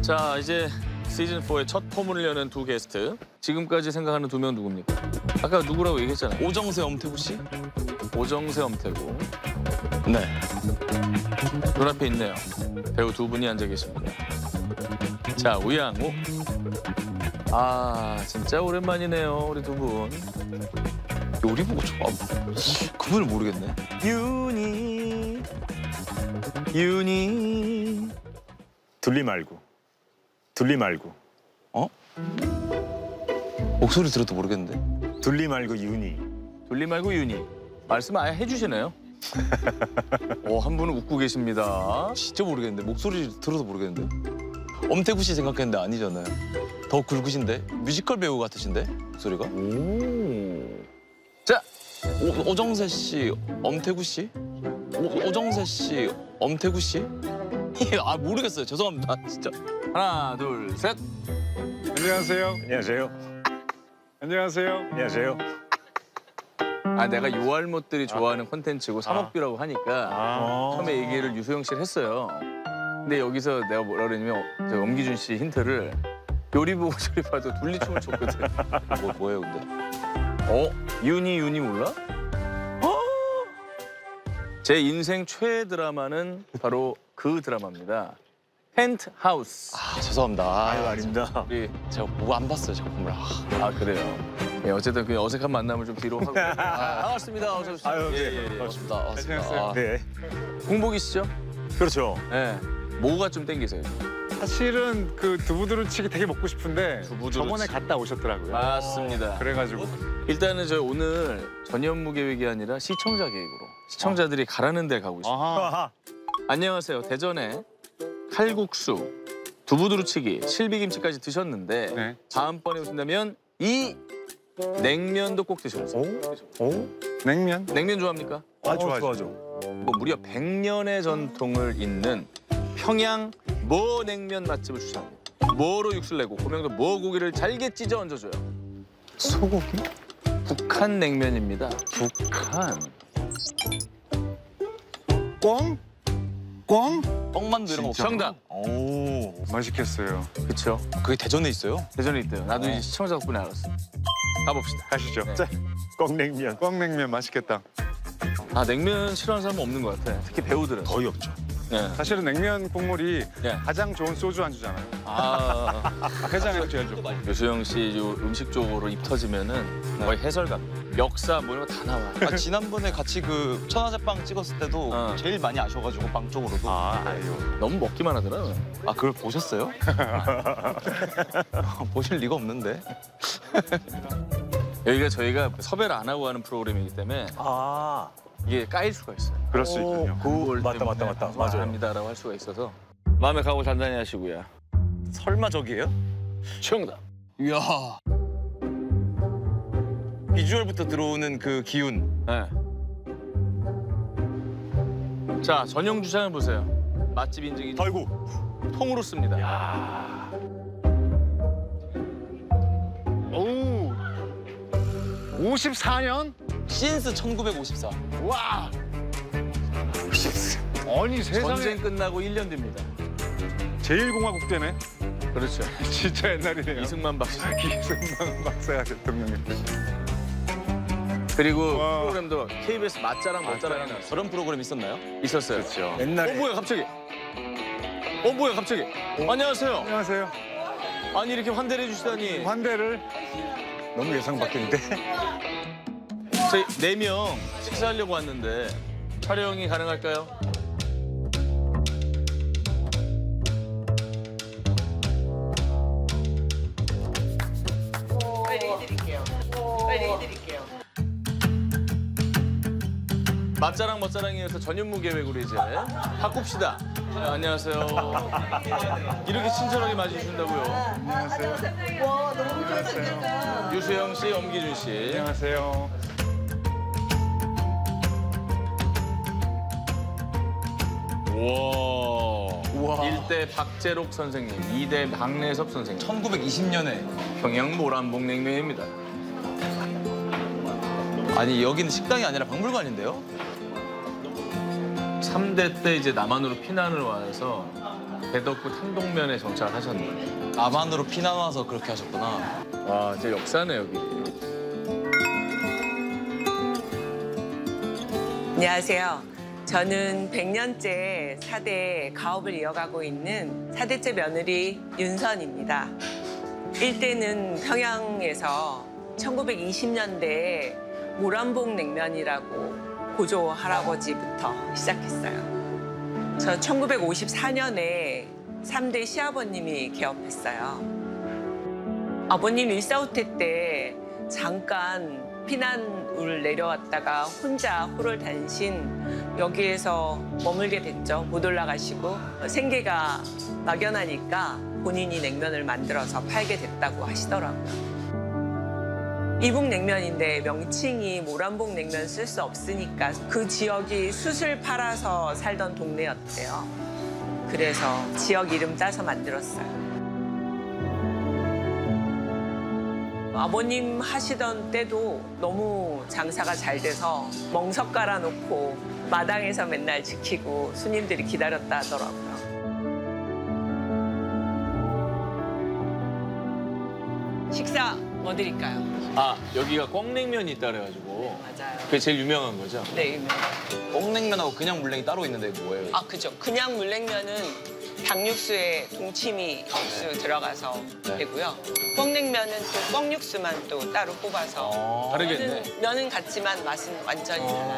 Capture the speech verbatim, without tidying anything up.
자, 이제 시즌 사의 첫 포문을 여는 두 게스트. 지금까지 생각하는 두 명 누굽니까? 아까 누구라고 얘기했잖아요. 오정세, 엄태구 씨? 오정세, 엄태구. 네. 눈앞에 있네요. 배우 두 분이 앉아 계십니다. 자, 우양우. 아, 진짜 오랜만이네요, 우리 두 분. 요리 보고 좋아. 그분을 모르겠네. 윤희. 윤희. 둘리 말고. 둘리 말고. 어? 목소리 들어도 모르겠는데. 둘리 말고 윤희. 둘리 말고 윤희. 말씀 아예 해주시네요. 오, 한 분은 웃고 계십니다. 진짜 모르겠는데. 목소리 들어도 모르겠는데. 엄태구 씨 생각했는데 아니잖아요. 더 굵으신데? 뮤지컬 배우 같으신데? 목소리가? 오. 자, 오, 오정세 씨, 엄태구 씨? 오, 오정세 씨, 엄태구 씨? 아 모르겠어요. 죄송합니다. 진짜. 하나, 둘, 셋. 안녕하세요. 안녕하세요. 안녕하세요. 안녕하세요. 아, 내가 요알못들이 좋아하는 콘텐츠고 사먹비라고 하니까 아. 처음에 얘기를 유소영 씨를 했어요. 근데 여기서 내가 뭐라 그러냐면 저 엄기준 씨 힌트를 요리 보고 저리 봐도 둘리춤을 췄거든. 뭐 뭐예요, 근데? 어? 윤희 윤희 몰라? 어? 제 인생 최애 드라마는 바로 그 드라마입니다. 펜트하우스. 아 죄송합니다. 아유, 아닙니다. 우리 제가 뭐 안 봤어요, 작품을. 아, 아 그래요. 예, 어쨌든 그 어색한 만남을 좀 뒤로 하고. 아, 반갑습니다. 어서 오십시오. 아유, 네. 예, 예, 예. 반갑습니다. 반갑습니다. 안녕하세요. 아, 네. 공복이시죠? 그렇죠. 예. 뭐가 좀 땡기세요? 사실은 그 두부두루치기 되게 먹고 싶은데 두부두루치. 저번에 갔다 오셨더라고요. 맞습니다. 그래가지고 일단은 저 오늘 전현무 계획이 아니라 시청자 계획으로 시청자들이 가라는 데 가고 있습니다. 아하. 아하. 안녕하세요. 대전에 칼국수, 두부두루치기, 실비김치까지 드셨는데 네. 다음번에 오신다면 이 냉면도 꼭 드셔보세요. 오? 오? 냉면. 냉면 좋아합니까? 아, 좋아하죠. 좋아하죠. 뭐 무려 백 년의 전통을 잇는 평양 뭐 냉면 맛집을 추천합니다. 뭐로 육수를 내고 고명도 뭐 고기를 잘게 찢어 얹어줘요. 소고기? 북한 냉면입니다. 북한. 꽝? 꽝? 떡만두 이런 거 없어요? 정답. 오, 맛있겠어요. 그렇죠. 그게 대전에 있어요? 대전에 있대요. 나도 이제 시청자 덕분에 알았어. 가봅시다. 가시죠. 네. 자, 꽝냉면. 꽝냉면 맛있겠다. 아, 냉면 싫어하는 사람은 없는 것 같아. 특히 배우들은. 거의 없죠. 네. 사실은 냉면 국물이 네. 가장 좋은 소주 안주잖아요. 아, 해장에도 제일 좋고. 유수영 씨 요 음식 쪽으로 입 터지면은 거의 해설감, 역사 뭐 이런 거 다 나와. 아, 지난번에 같이 그 천하제빵 찍었을 때도 어. 제일 많이 아셔가지고 빵 쪽으로도. 아, 아유. 너무 먹기만 하더라. 아 그걸 보셨어요? 보실 리가 없는데. 여기가 저희가 섭외를 안 하고 하는 프로그램이기 때문에 아. 이게 까일 수가 있어요. 그럴 수 있군요. 그걸 맞다, 맞다, 맞다. 맞아요. 합니다라고 할 수가 있어서 마음에 가고 단단히 하시고요. 설마 저기예요? 정답. 이야. 비주얼부터 들어오는 그 기운. 네. 자, 전용 주장을 보세요. 맛집 인증이 아이고. 통으로 씁니다. 오. 오십사 년? 신스 천구백오십사. 와! 아니 세상에 전쟁 끝나고 일 년 뒤입니다. 제일공화국 때네. 그렇죠. 진짜 옛날이네요. 이승만 박사. 이승만 박사가 대통령님. 그리고 와. 프로그램도 케이비에스 맛자랑 멋자랑이 나왔어요. 저런 프로그램 있었나요? 있었어요. 그렇죠. 어, 옛날에. 뭐야 갑자기? 어, 뭐야 갑자기? 안녕하세요. 안녕하세요. 아니 이렇게 환대를 해주시다니. 환대를 너무 예상 밖인데. 저희 네 명 식사하려고 왔는데 촬영이 가능할까요? 빨리 해드릴게요. 빨리 해드릴게요. 맛자랑 멋자랑이어서 전현무 계획으로 이제 바꿉시다. 네, 안녕하세요. 이렇게 친절하게 맞이해주신다고요. 안녕하세요. 와 너무 잘생겼다. 유수영 씨, 엄기준 씨. 안녕하세요. 와. 우와. 일 대 박재록 선생님, 이 대 박래섭 선생님. 천구백이십 년에. 평양 모란봉 냉면입니다. 아니 여기는 식당이 아니라 박물관인데요? 삼 대 때 이제 남한으로 피난을 와서 대덕구 탄동면에 정착을 하셨네요. 암안으로 피난 와서 그렇게 하셨구나. 와, 진짜 역사네 여기. 안녕하세요. 저는 백 년째 사대 가업을 이어가고 있는 사대째 며느리 윤선입니다. 일대는 평양에서 천구백이십 년대에 모란봉 냉면이라고 고조 할아버지부터 시작했어요. 저 천구백오십사 년에 삼대 시아버님이 개업했어요. 아버님 일사후퇴 때 잠깐 피난을 내려왔다가 혼자 호를 단신 여기에서 머물게 됐죠. 못 올라가시고 생계가 막연하니까 본인이 냉면을 만들어서 팔게 됐다고 하시더라고요. 이북냉면인데 명칭이 모란봉 냉면 쓸 수 없으니까 그 지역이 숯을 팔아서 살던 동네였대요. 그래서 지역 이름 따서 만들었어요. 아버님 하시던 때도 너무 장사가 잘 돼서 멍석 깔아놓고 마당에서 맨날 지키고 손님들이 기다렸다 하더라고요. 식사 뭐 드릴까요? 아, 여기가 꽝냉면이 있다 그래가지고. 맞아요. 그게 제일 유명한 거죠? 네, 유명. 꽝냉면하고 그냥 물냉이 따로 있는데 뭐예요? 아, 그죠. 그냥 물냉면은 닭육수에 동치미 육수 들어가서 네. 되고요. 꽝냉면은 또 꽝육수만 또 따로 뽑아서. 어. 다르겠네. 면은, 면은 같지만 맛은 완전히 달라요.